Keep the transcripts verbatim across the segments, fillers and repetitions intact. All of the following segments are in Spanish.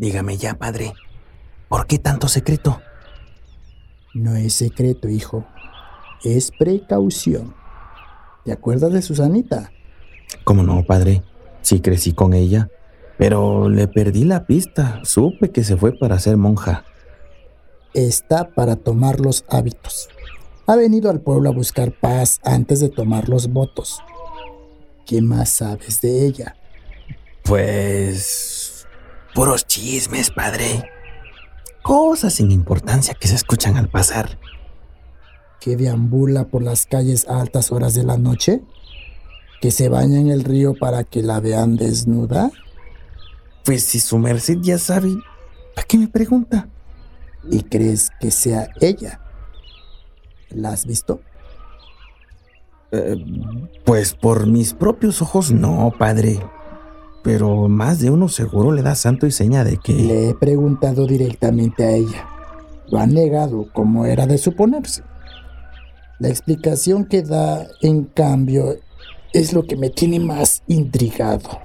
Dígame ya, padre. ¿Por qué tanto secreto? No es secreto, hijo. Es precaución. ¿Te acuerdas de Susanita? ¿Cómo no, padre? Sí crecí con ella, pero le perdí la pista. Supe que se fue para ser monja. Está para tomar los hábitos. Ha venido al pueblo a buscar paz antes de tomar los votos. ¿Qué más sabes de ella? Pues... puros chismes, padre. Cosas sin importancia que se escuchan al pasar. ¿Que deambula por las calles a altas horas de la noche? ¿Que se baña en el río para que la vean desnuda? Pues si su merced ya sabe, ¿para qué me pregunta? ¿Y crees que sea ella? ¿La has visto? Eh, pues por mis propios ojos no, padre. Pero más de uno seguro le da santo y seña de que... Le he preguntado directamente a ella. Lo ha negado, como era de suponerse. La explicación que da, en cambio, es lo que me tiene más intrigado.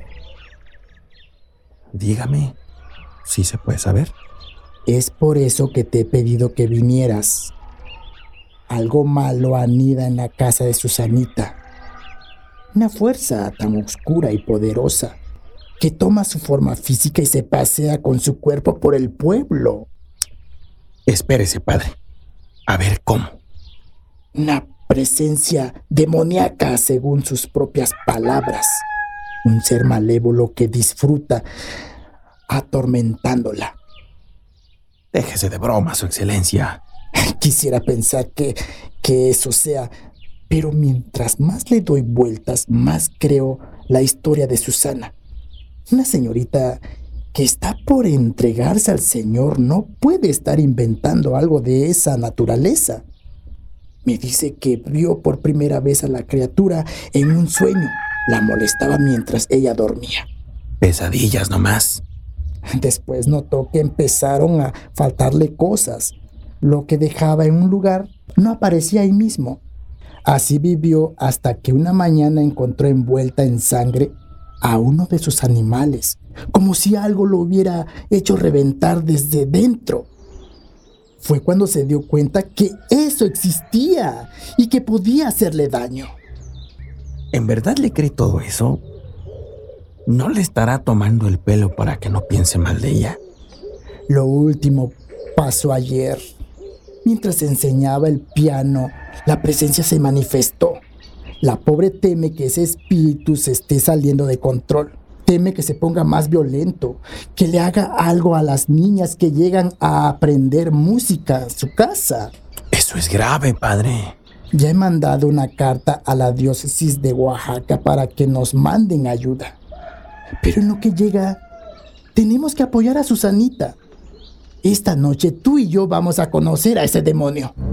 Dígame, ¿sí se puede saber? Es por eso que te he pedido que vinieras. Algo malo anida en la casa de Susanita. Una fuerza tan oscura y poderosa que toma su forma física y se pasea con su cuerpo por el pueblo. Espérese, padre. A ver cómo. Una presencia demoníaca, según sus propias palabras. Un ser malévolo que disfruta atormentándola. Déjese de broma, su excelencia. Quisiera pensar que, que eso sea, pero mientras más le doy vueltas, más creo la historia de Susana. Una señorita que está por entregarse al Señor no puede estar inventando algo de esa naturaleza. Me dice que vio por primera vez a la criatura en un sueño. La molestaba mientras ella dormía. Pesadillas nomás. Después notó que empezaron a faltarle cosas. Lo que dejaba en un lugar no aparecía ahí mismo. Así vivió hasta que una mañana encontró envuelta en sangre a uno de sus animales, como si algo lo hubiera hecho reventar desde dentro. Fue cuando se dio cuenta que eso existía y que podía hacerle daño. ¿En verdad le cree todo eso? ¿No le estará tomando el pelo para que no piense mal de ella? Lo último pasó ayer. Mientras enseñaba el piano, la presencia se manifestó. La pobre teme que ese espíritu se esté saliendo de control. Teme que se ponga más violento, que le haga algo a las niñas que llegan a aprender música en su casa. Eso es grave, padre. Ya he mandado una carta a la diócesis de Oaxaca para que nos manden ayuda. Pero en lo que llega, tenemos que apoyar a Susanita. Esta noche tú y yo vamos a conocer a ese demonio.